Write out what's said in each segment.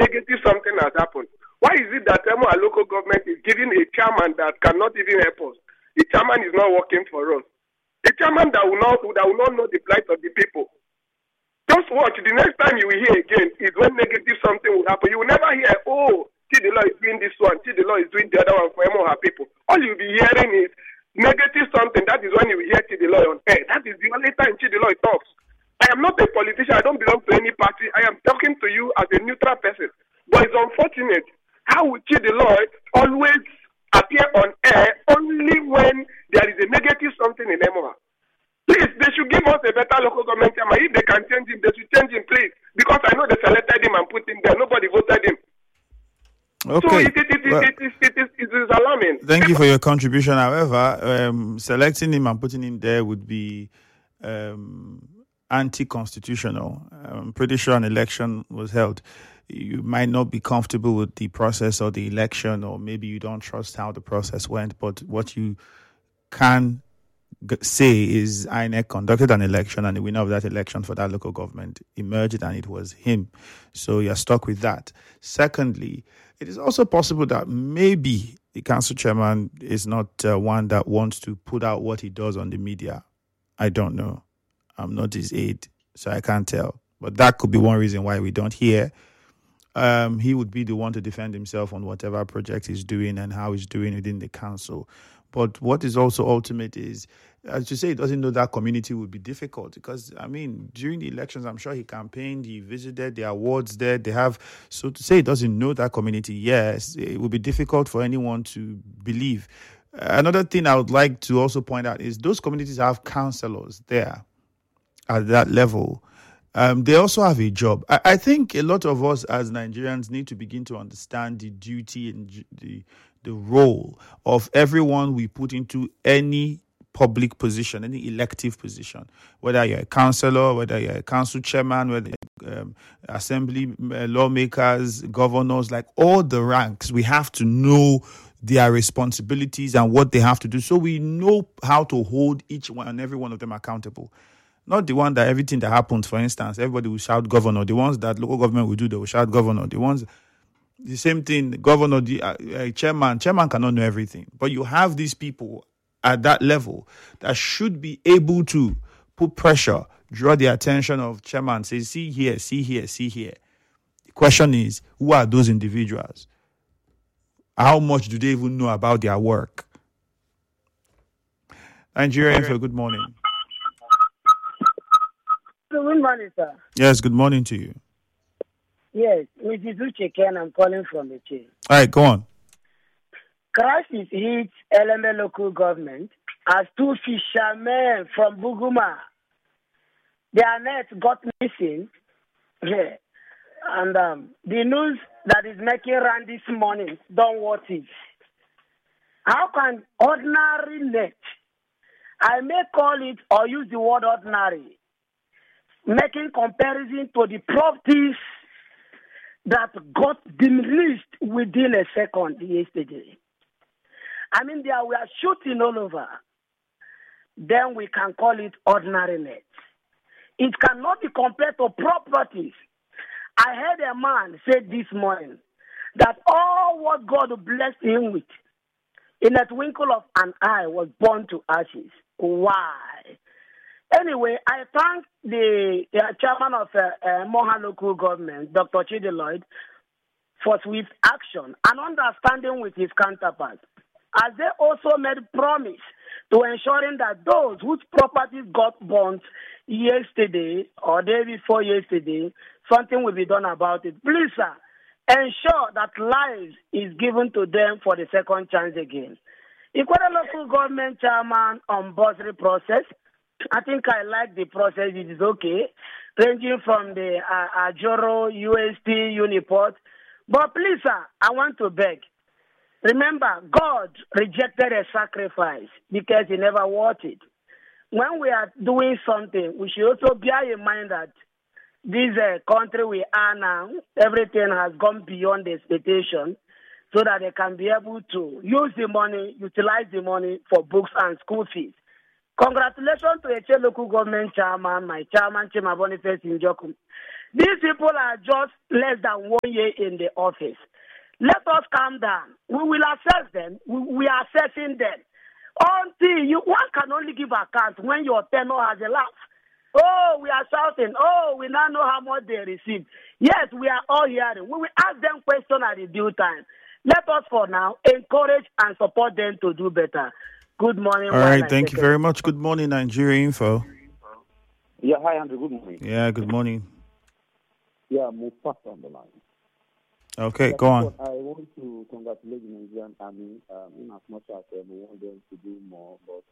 negative something has happened. Why is it that our local government is giving a chairman that cannot even help us? The chairman is not working for us. The chairman that will not know the plight of the people. Just watch. The next time you will hear again is when negative something will happen. You will never hear, oh, Chidilo is doing this one, Chidilo is doing the other one for her people. All you'll be hearing is negative something. That is when you will hear Chidilo on air. That is the only time Chidilo talks. I am not a politician. I don't belong to any party. I am talking to you as a neutral person. But it's unfortunate. How would Chidilo always appear on air only when there is a negative something in Emoha? Please, they should give us a better local government chairman. If they can change him, they should change him, please. Because I know they selected him and put him there. Nobody voted him. Okay. So it is alarming. Thank you for your contribution. However, selecting him and putting him there would be anti-constitutional. I'm pretty sure an election was held. You might not be comfortable with the process or the election, or maybe you don't trust how the process went, but what you can say is INEC conducted an election and the winner of that election for that local government emerged and it was him. So you're stuck with that. Secondly, it is also possible that maybe the council chairman is not one that wants to put out what he does on the media. I don't know. I'm not his aide, so I can't tell. But that could be one reason why we don't hear. He would be the one to defend himself on whatever project he's doing and how he's doing within the council. But what is also ultimate is, as you say, he doesn't know that community would be difficult because, I mean, during the elections, I'm sure he campaigned, he visited the awards there. They have, so to say he doesn't know that community, yes, it would be difficult for anyone to believe. Another thing I would like to also point out is those communities have councillors there at that level. They also have a job. I think a lot of us as Nigerians need to begin to understand the duty and the role of everyone we put into any public position, any elective position, whether you're a councillor, whether you're a council chairman, whether assembly lawmakers, governors, like all the ranks, we have to know their responsibilities and what they have to do so we know how to hold each one and every one of them accountable. Not the one that everything that happens, for instance, everybody will shout governor. The ones that local government will do, they will shout governor. The same thing, governor, the chairman cannot know everything. But you have these people at that level that should be able to put pressure, draw the attention of chairman, say, see here, see here, see here. The question is, who are those individuals? How much do they even know about their work? Nigeria Info, good morning. Good morning, sir. Yes, good morning to you. Yes, Mrs. Uche Ken, I'm calling from the chain. All right, go on. Crisis hits LMA local government as two fishermen from Buguma, their net got missing. Yeah. And the news that is making round this morning, don't watch it. How can ordinary net, I may call it or use the word ordinary, making comparison to the properties that got demolished within a second yesterday. I mean, there were shooting all over. Then we can call it ordinary net. It cannot be compared to properties. I heard a man say this morning that all what God blessed him with in a twinkle of an eye was burned to ashes. Why? Anyway, I thank the chairman of Moha local government, Dr. Chidi Lloyd, for swift action and understanding with his counterparts, as they also made promise to ensuring that those whose properties got burnt yesterday or day before yesterday, something will be done about it. Please, sir, ensure that lives is given to them for the second chance again. Equatorial local government chairman on bursary process, I think I like the process. It is okay, ranging from the Ajoro, UST, Uniport. But please, sir, I want to beg. Remember, God rejected a sacrifice because he never wanted. When we are doing something, we should also bear in mind that this country we are now, everything has gone beyond the expectation so that they can be able to use the money, utilize the money for books and school fees. Congratulations to Eche local government chairman, my chairman, Chima Boniface Njoku. These people are just less than 1 year in the office. Let us calm down. We will assess them. We are assessing them. Until one can only give account when your tenure has elapsed. Oh, we are shouting. Oh, we now know how much they received. Yes, we are all hearing. We will ask them questions at the due time. Let us, for now, encourage and support them to do better. Good morning. All right, thank you very much. Good morning, Nigeria Info. Yeah, hi, Andrew. Good morning. Yeah, good morning. Yeah, Mufasa on the line. Okay, go on. I want to congratulate the Nigerian Army in as much as we want them to do more, but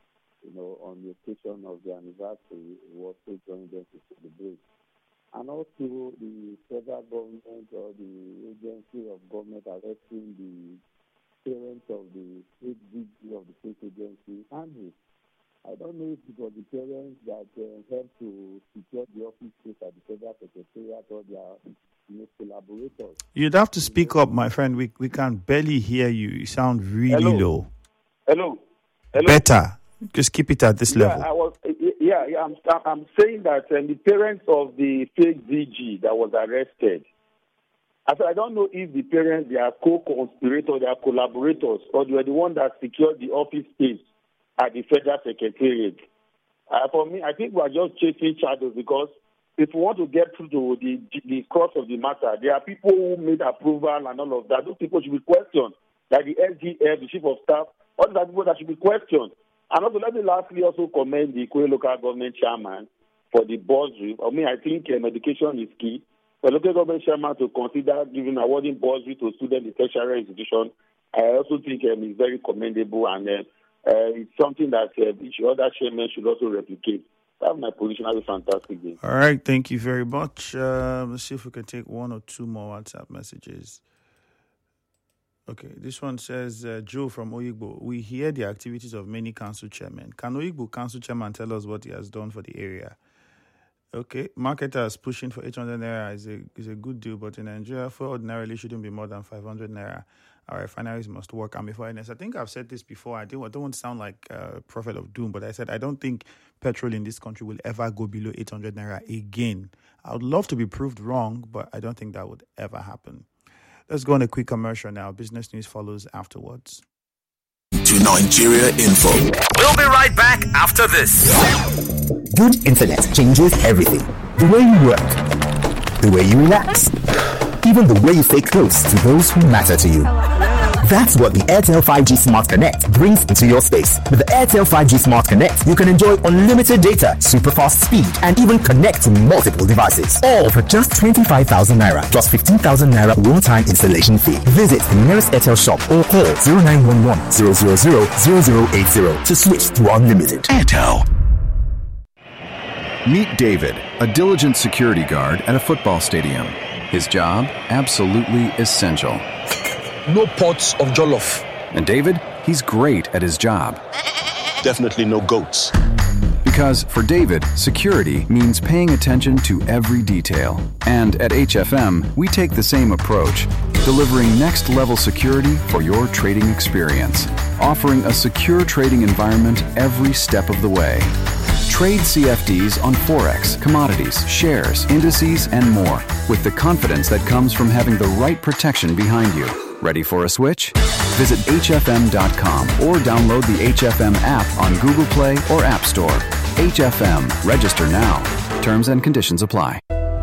on the occasion of the anniversary, we also join them to celebrate. And also the federal government or the agency of government arresting the parents of the state DG of the state agency, Andrew. I don't know if it was the parents that helped to secure the office space at the federal secretariat or their collaborators. You'd have to speak up, my friend. We can barely hear you. You sound really low. Hello. Better. Just keep it at this level. I'm saying that the parents of the fake DG that was arrested, I don't know if the parents, they are co-conspirators, they are collaborators, or they were the one that secured the office space at the federal secretariat. For me, I think we are just chasing shadows, because if we want to get through to the crux of the matter, there are people who made approval and all of that. Those people should be questioned, like the SGF, the chief of staff. All those are people that should be questioned. And also, let me lastly also commend the Ikoyi local government chairman for the bursary. I think education is key. The local government chairman to consider awarding bursary to students in tertiary institution, I also think is very commendable, and it's something that each other chairman should also replicate. That's my position. Have a fantastic day. All right, thank you very much. Let's see if we can take one or two more WhatsApp messages. Okay, this one says, Joe from Oyigbo, we hear the activities of many council chairmen. Can Oyigbo council chairman tell us what he has done for the area? Okay, marketers pushing for 800 naira is a good deal, but in Nigeria, fuel ordinarily shouldn't be more than 500 naira. Our refineries must work. And before I think I've said this before. I don't want to sound like a prophet of doom, but I said I don't think petrol in this country will ever go below 800 naira again. I would love to be proved wrong, but I don't think that would ever happen. Let's go on a quick commercial now. Business news follows afterwards. To Nigeria Info. We'll be right back after this. Good internet changes everything. The way you work, the way you relax, even the way you stay close to those who matter to you. That's what the Airtel 5G Smart Connect brings into your space. With the Airtel 5G Smart Connect, you can enjoy unlimited data, super fast speed, and even connect to multiple devices. All for just 25,000 naira plus 15,000 naira one-time installation fee. Visit the nearest Airtel shop or call 0911 000 0080 to switch to unlimited. Airtel. Meet David, a diligent security guard at a football stadium. His job, absolutely essential. No pots of jollof. And David, he's great at his job. Definitely no goats. Because for David, security means paying attention to every detail. And at HFM, we take the same approach, delivering next-level security for your trading experience, offering a secure trading environment every step of the way. Trade CFDs on Forex, commodities, shares, indices, and more, with the confidence that comes from having the right protection behind you. Ready for a switch? Visit HFM.com or download the HFM app on Google Play or App Store. HFM. Register now. Terms and conditions apply.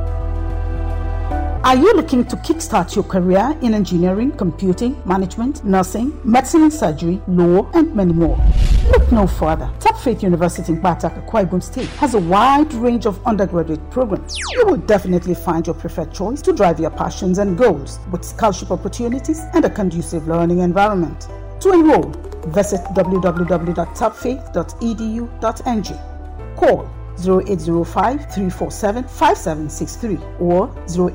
Are you looking to kickstart your career in engineering, computing, management, nursing, medicine and surgery, law, and many more? Look no further. Top Faith University in Batak, Akwa Ibom State has a wide range of undergraduate programs. You will definitely find your preferred choice to drive your passions and goals with scholarship opportunities and a conducive learning environment. To enroll, visit www.topfaith.edu.ng. Call 0805-347-5763 or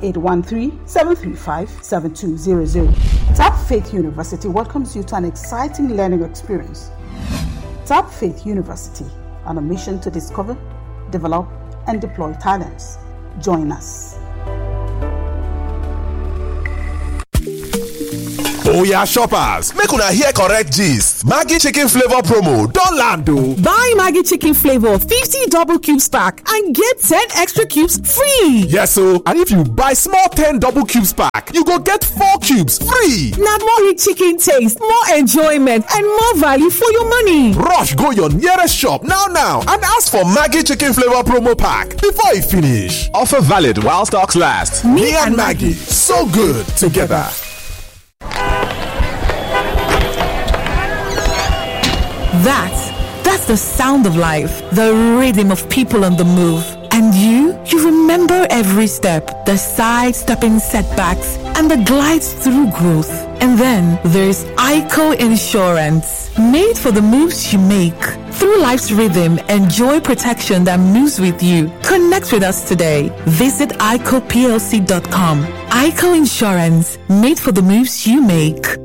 0813-735-7200. Top Faith University welcomes you to an exciting learning experience. Top Faith University, on a mission to discover, develop, and deploy talents. Join us. Oya shoppers, make una hear correct gist. Maggi chicken flavor promo don land o. Buy Maggi chicken flavor 50 double cubes pack and get 10 extra cubes free. Yes o, and if you buy small 10 double cubes pack, you go get 4 cubes free. Na more rich chicken taste, more enjoyment and more value for your money. Rush go your nearest shop now and ask for Maggi chicken flavor promo pack before e finish. Offer valid while stocks last. Me and Maggi, so good together. That's the sound of life, the rhythm of people on the move. And you remember every step, the sidestepping setbacks, and the glides through growth. And then there's ICO Insurance, made for the moves you make. Through life's rhythm, enjoy protection that moves with you. Connect with us today. Visit ICOPLC.com. ICO Insurance, made for the moves you make.